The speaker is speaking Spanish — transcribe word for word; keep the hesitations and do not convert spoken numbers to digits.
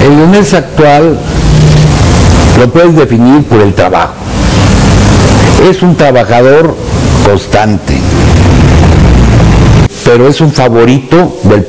El leonés actual lo puedes definir por el trabajo. Es un trabajador constante, pero es un favorito del